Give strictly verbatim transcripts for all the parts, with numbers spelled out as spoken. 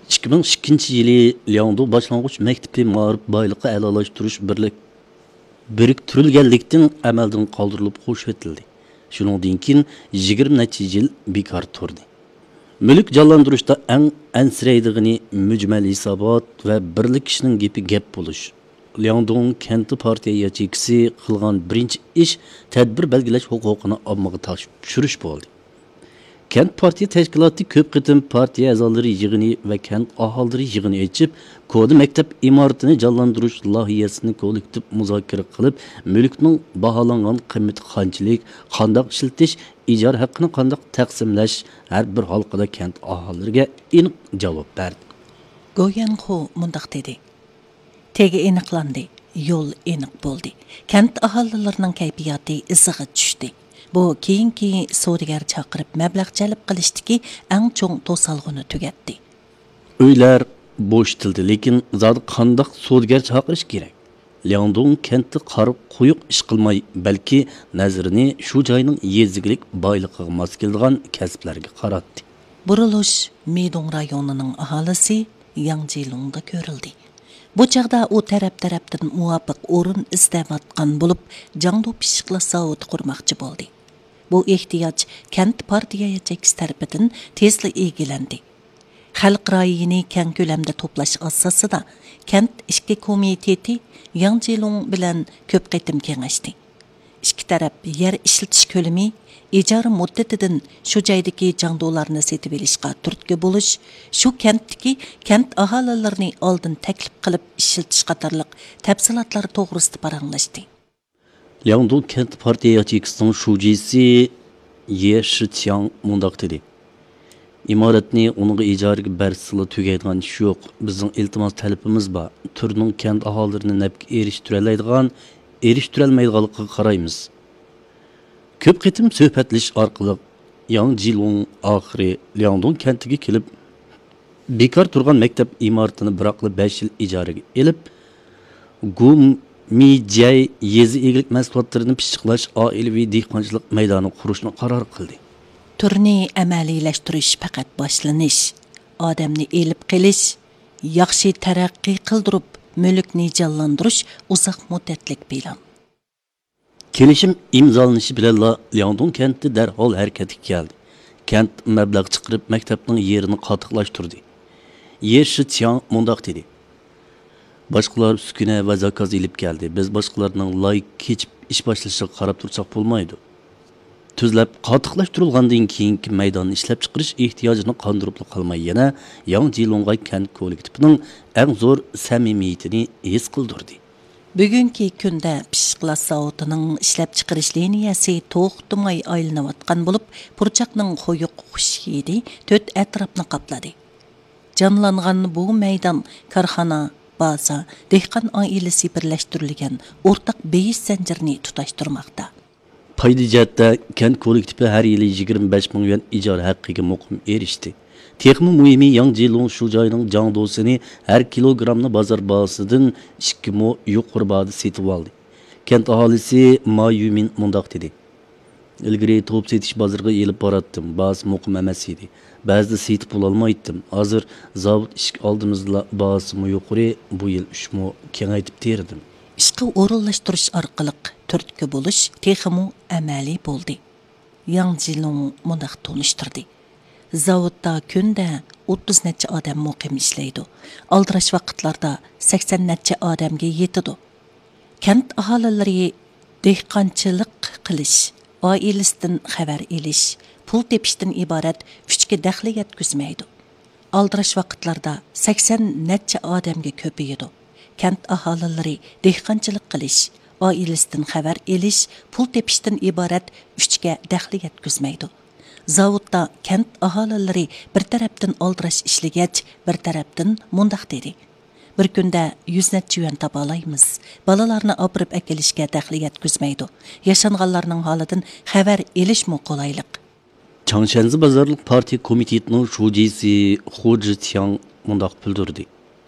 ikki ming ikkinchi yili Liangdu boshlang'ich maktabi ma'rif boyliqqa a'lolashtirish birlik biriktirilganlikdan amaldan qoldirilib qo'shib etildi. Shuningdan keyin yigirma necha yil bekor turdi. Mülk canlandırışda en ensireydiğini mücmel hisobot ve birlik kişinin gepi gap buluş. Liangdong kenti partiya yachikisi qilgan birinchi ish tadbir belgilash huquqini ommaga tushirish bo'ldi. Kent partiya tashkiloti ko'p qitim partiya a'zolari yig'ini va kent aholilari yig'ini ochib, kodi maktab imoratini jonlantirish loyihasini kollektiv muzokara qilib, mulkning baholangan qiymati qanchalik, qandoq ishlatish, ijara haqqini qandoq taqsimlash har bir halqada kent aholilariga aniq javob berdi. Goyanxo mundaq dedi. Tegi aniqlandi, yo'l aniq bo'ldi. Kent aholilarining kayfiyati isig'i tushdi. Bu keyinki savdogar chaqirib mablag' jalb qilishdiki eng cho'ng to'salg'ini tugatdi. Uylar bo'shitildi, lekin zodi qandoq savdogar chaqirish kerak? Liangdong kenti qarib quyuq ish qilmay, balki nazarini shu joyning yezigilik boyligiga mos keladigan kasblarga qaratdi. Burilish Meidong rayonining aholisi Yangjilongda ko'rildi. Bu chaqda u taraf-tarafdan muvofiq o'rin izlayotgan bo'lib, Jangdu pishiqlash zavodi qurmoqchi bo'ldi. Bu ehtiyoj kent partiya yachakisi tarafidan tezli egilandi. Xalq ra'yini keng ko'lamda to'plash asosida kent ishki komiteti Yangjilong bilan ko'p qitim kengashdi. Ikki taraf yer ishlatish ko'lami, ijara muddatidan shu joydagi jangdolarni setib olishga turtki bo'lish, shu kentdagi kent aholalarini oldin taklif qilib ishlatish qatorliq tafsilotlar to'g'risida paranglashdi. Liangdu kent partiya yachikisining shujisi Ye Shiqiang mundaq dedi. İmaratni onunğa ijaraga bersila tugaydigan ish yo'q. Bizning iltimos talabimiz bor. Turning kent aholilarini nafga erishtirolmaydigan, erishtirolmaydiganligiga qaraymiz. Ko'p qitim suhbatlash orqali Yangjilong oxiri Liangdong kentiga kelib, bekor turgan maktab imoratini biroqli besh yil ijaraga olib, Gum Mijay yezi eglik mahsulotlarini pishiqlash oilaviy dehqonchilik maydoni qurishni qaror qildi. Turni amaliylashtirish faqat boshlanish, odamni elib qelish, yaxshi taraqqiy qildirib, mulkni jonlantirish uzoq muddatlik plan. Kelishim imzolanishi bilan Liangdong kenti darhol harakatga keldi. Kent mablag' chiqarib maktabning yerini qatiqlashtirdi. Ye Shiqiang mundaq dedi. Boshqalar uskuna va zakaz ilib keldi. Biz boshqalarning loyiq kechib ish boshlashiga qarab tursak bo'lmaydi. Tuzlab qatiqlashtirilgandan keyingi maydonni ishlab chiqarish ehtiyojini qondirib qolmay yana Yangjilongga kent kollektivining eng zo'r samimiyatini his qildirdi. Bugungi kunda pishiqlash zavodining ishlab chiqarish liniyasi to'xtamay aylanayotgan bo'lib, purchaqning qo'yiq xush hidi to'rt atrofni qopladi. Jonlangan bu maydon korxona, baza, dehqon oilasi birlashtirilgan o'rtaq beyish zanjirini tutashtirmoqda. Payda jihatda kent kollektivi har yili yigirma besh ming yuan ijara haqqiga muqim erishdi. Texmi muhimi Yangjilong shu joyning jangdosini har kilogramni bozor bahosidan ikki mo yuqori bahada setib oldi. Kent aholisi Ma Yumin mundaq dedi. Ilgari to'p setish bozoriga elib boratdim. Bahos muqim emas edi. Ba'zida setib ololmaydim. Hozir zavod ishga oldimizda bahosimi yuqori, bu yil uch mo kengaytib terdim. Ishqi o'rinlashtirish orqali turtki bo'lish texmi amaliy bo'ldi. Yangjilong mundaq tunishtirdi. Zavodda kunda o'ttiz necha odam muqim ishlaydi. Aldirash vaqtlarda sakson necha odamga yetadi. Kent aholilari dehqonchilik qilish, oilasidan xabar elish, pul tepishdan iborat uchga daxli yetkazmaydi. Aldirash vaqtlarda sakson necha odamga ko'payadi. Kent aholilari dehqonchilik qilish, oilasidan xabar elish, pul tepishdan iborat uchga daxli yetkazmaydi. Zavodda kent aholilari bir tarafdan aldirash ishlagach, bir tarafdan mundaq dedi. Bir kunda yuz necha yuan topalaymiz. Balalarni opirib akilishga daxli yetkazmaydi. Yashanganlarning holidan xabar elishmi qolaylik. Changshanzi bozorlik partiya komitetining shujisi Hu Zhiqiang mundaq bildirdi.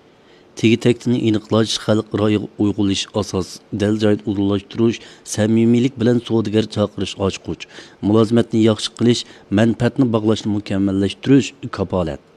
Tegi tekstini aniqlash, xalq ra'yiga uyg'unlash asos, dal joyda o'rinlashtirish, samimiylik bilan savdogar chaqirish ochquch, mulozimatni yaxshi qilish, manfaatni bog'lashni mukammallashtirish kafolat.